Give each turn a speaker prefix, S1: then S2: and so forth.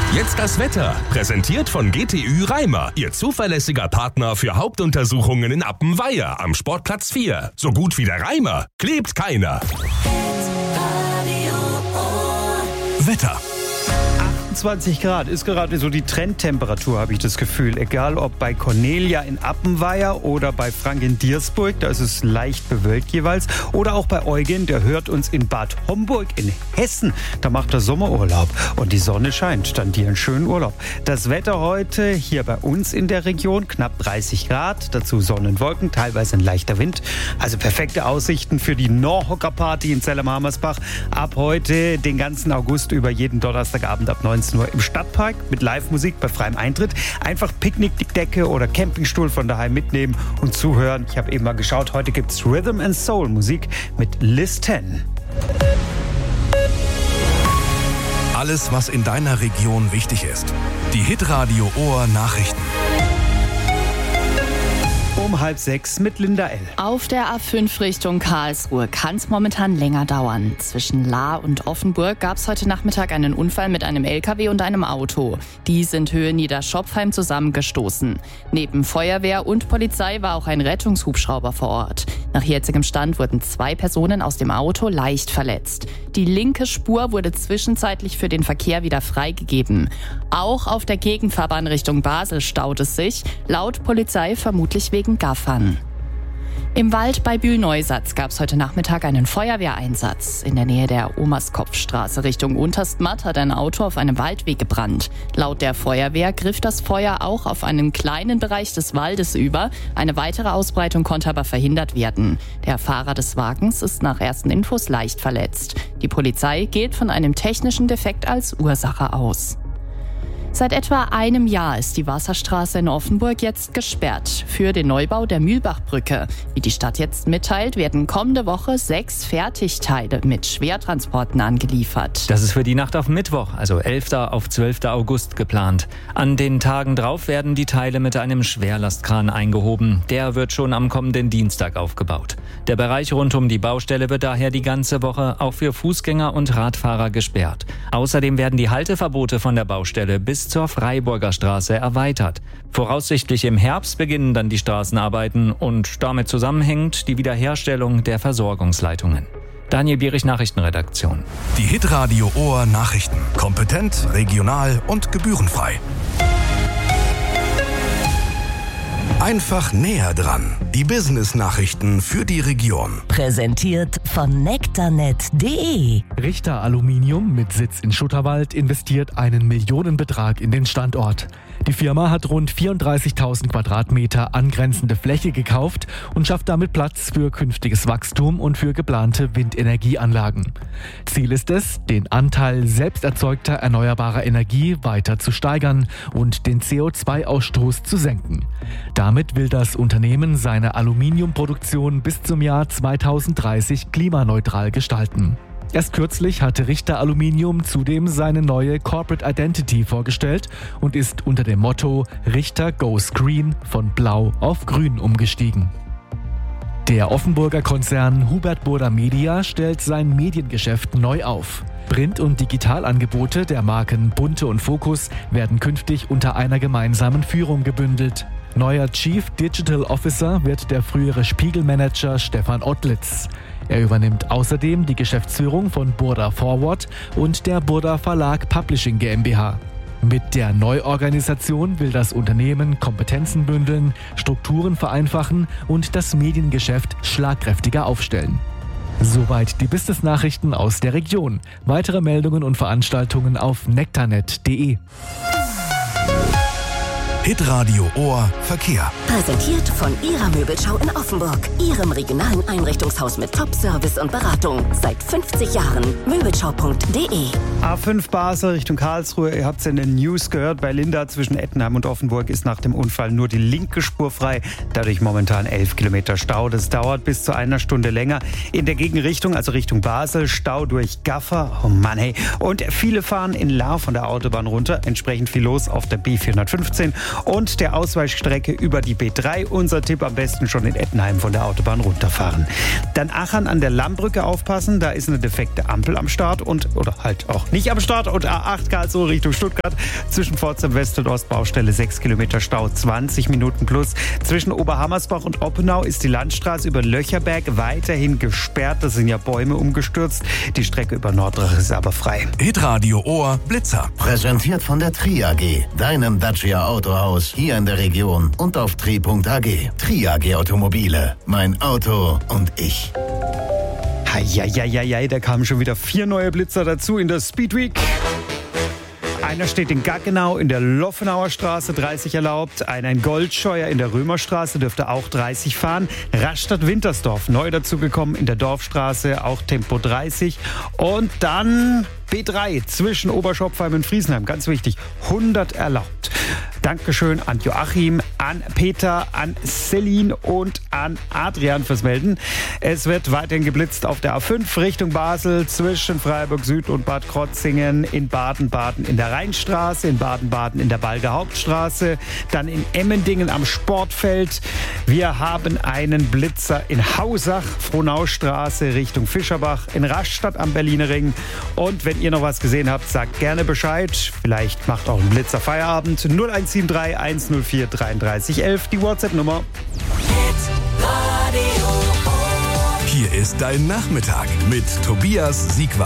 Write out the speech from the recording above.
S1: Jetzt das Wetter, präsentiert von GTÜ Reimer, Ihr zuverlässiger Partner für Hauptuntersuchungen in Appenweier am Sportplatz 4. So gut wie der Reimer klebt keiner. Wetter.
S2: 20 Grad ist gerade so die Trendtemperatur, habe ich das Gefühl. Egal ob bei Cornelia in Appenweier oder bei Frank in Diersburg, da ist es leicht bewölkt jeweils. Oder auch bei Eugen, der hört uns in Bad Homburg in Hessen. Da macht er Sommerurlaub und die Sonne scheint. Dann dir einen schönen Urlaub. Das Wetter heute hier bei uns in der Region, knapp 30 Grad, dazu Sonnenwolken, teilweise ein leichter Wind. Also perfekte Aussichten für die Norhocker-Party in Zellem-Hammersbach. Ab heute den ganzen August über jeden Donnerstagabend ab 19 Uhr im Stadtpark mit Live-Musik bei freiem Eintritt. Einfach Picknickdecke oder Campingstuhl von daheim mitnehmen und zuhören. Ich habe eben mal geschaut, heute gibt es Rhythm and Soul Musik mit Liz 10.
S1: Alles, was in deiner Region wichtig ist. Die Hitradio Ohr Nachrichten.
S2: Um 5:30 mit Linda L.
S3: Auf der A5 Richtung Karlsruhe kann es momentan länger dauern. Zwischen Lahr und Offenburg gab es heute Nachmittag einen Unfall mit einem LKW und einem Auto. Die sind Höhe Niederschopfheim zusammengestoßen. Neben Feuerwehr und Polizei war auch ein Rettungshubschrauber vor Ort. Nach jetzigem Stand wurden 2 Personen aus dem Auto leicht verletzt. Die linke Spur wurde zwischenzeitlich für den Verkehr wieder freigegeben. Auch auf der Gegenfahrbahn Richtung Basel staut es sich, laut Polizei vermutlich wegen Gaffern. Im Wald bei Bühl-Neusatz gab es heute Nachmittag einen Feuerwehreinsatz. In der Nähe der Omerskopfstraße Richtung Unterstmatt hat ein Auto auf einem Waldweg gebrannt. Laut der Feuerwehr griff das Feuer auch auf einen kleinen Bereich des Waldes über. Eine weitere Ausbreitung konnte aber verhindert werden. Der Fahrer des Wagens ist nach ersten Infos leicht verletzt. Die Polizei geht von einem technischen Defekt als Ursache aus. Seit etwa einem Jahr ist die Wasserstraße in Offenburg jetzt gesperrt für den Neubau der Mühlbachbrücke. Wie die Stadt jetzt mitteilt, werden kommende Woche 6 Fertigteile mit Schwertransporten angeliefert.
S4: Das ist für die Nacht auf Mittwoch, also 11. auf 12. August geplant. An den Tagen drauf werden die Teile mit einem Schwerlastkran eingehoben. Der wird schon am kommenden Dienstag aufgebaut. Der Bereich rund um die Baustelle wird daher die ganze Woche auch für Fußgänger und Radfahrer gesperrt. Außerdem werden die Halteverbote von der Baustelle bis zur Freiburger Straße erweitert. Voraussichtlich im Herbst beginnen dann die Straßenarbeiten und damit zusammenhängt die Wiederherstellung der Versorgungsleitungen. Daniel Bierich, Nachrichtenredaktion.
S1: Die Hitradio Ohr Nachrichten. Kompetent, regional und gebührenfrei. Einfach näher dran. Die Business-Nachrichten für die Region.
S5: Präsentiert von nektarnet.de.
S6: Richter Aluminium mit Sitz in Schutterwald investiert einen Millionenbetrag in den Standort. Die Firma hat rund 34.000 Quadratmeter angrenzende Fläche gekauft und schafft damit Platz für künftiges Wachstum und für geplante Windenergieanlagen. Ziel ist es, den Anteil selbst erzeugter erneuerbarer Energie weiter zu steigern und den CO2-Ausstoß zu senken. Damit will das Unternehmen seine Aluminiumproduktion bis zum Jahr 2030 klimaneutral gestalten. Erst kürzlich hatte Richter Aluminium zudem seine neue Corporate Identity vorgestellt und ist unter dem Motto Richter Goes Green von Blau auf Grün umgestiegen. Der Offenburger Konzern Hubert Burda Media stellt sein Mediengeschäft neu auf. Print- und Digitalangebote der Marken Bunte und Focus werden künftig unter einer gemeinsamen Führung gebündelt. Neuer Chief Digital Officer wird der frühere Spiegelmanager Stefan Ottlitz. Er übernimmt außerdem die Geschäftsführung von Burda Forward und der Burda Verlag Publishing GmbH. Mit der Neuorganisation will das Unternehmen Kompetenzen bündeln, Strukturen vereinfachen und das Mediengeschäft schlagkräftiger aufstellen. Soweit die Business-Nachrichten aus der Region. Weitere Meldungen und Veranstaltungen auf nektarnet.de.
S1: Hitradio Ohr Verkehr.
S5: Präsentiert von Ihrer Möbelschau in Offenburg. Ihrem regionalen Einrichtungshaus mit Top-Service und Beratung. Seit 50 Jahren. Möbelschau.de.
S2: A5 Basel Richtung Karlsruhe. Ihr habt es in den News gehört. Bei Linda zwischen Ettenheim und Offenburg ist nach dem Unfall nur die linke Spur frei. Dadurch momentan 11 Kilometer Stau. Das dauert bis zu einer Stunde länger. In der Gegenrichtung, also Richtung Basel, Stau durch Gaffer. Oh Mann, hey. Und viele fahren in Lahr von der Autobahn runter. Entsprechend viel los auf der B415. und der Ausweichstrecke über die B3. Unser Tipp: am besten schon in Ettenheim von der Autobahn runterfahren. Dann Achern an der Lammbrücke aufpassen, da ist eine defekte Ampel am Start oder halt auch nicht am Start. Und A8 Karlsruhe Richtung Stuttgart zwischen Pforzheim West und Ostbaustelle 6 Kilometer Stau, 20 Minuten plus. Zwischen Oberhammersbach und Oppenau ist die Landstraße über Löcherberg weiterhin gesperrt. Da sind ja Bäume umgestürzt. Die Strecke über Nordrach ist aber frei.
S1: Hitradio Ohr Blitzer.
S7: Präsentiert von der Tri AG, deinem Dacia Autohaus hier in der Region und auf tri.ag. Tri AG Automobile, mein Auto und ich.
S2: Heieieiei, da kamen schon wieder 4 neue Blitzer dazu in der Speedweek. Einer steht in Gaggenau in der Loffenauer Straße, 30 erlaubt. Einer in Goldscheuer in der Römerstraße, dürfte auch 30 fahren. Rastatt-Wintersdorf, neu dazugekommen in der Dorfstraße, auch Tempo 30. Und dann B3 zwischen Oberschopfheim und Friesenheim, ganz wichtig, 100 erlaubt. Dankeschön an Joachim, an Peter, an Celine und an Adrian fürs Melden. Es wird weiterhin geblitzt auf der A5 Richtung Basel zwischen Freiburg Süd und Bad Krotzingen, in Baden-Baden in der Rheinstraße, in Baden-Baden in der Balger Hauptstraße, dann in Emmendingen am Sportfeld. Wir haben einen Blitzer in Hausach, Frohnaustraße Richtung Fischerbach, in Rastatt am Berliner Ring. Und wenn ihr noch was gesehen habt, sagt gerne Bescheid. Vielleicht macht auch ein Blitzer Feierabend. 0173 104 33 11, die WhatsApp-Nummer.
S1: Hier ist dein Nachmittag mit Tobias Siegwart.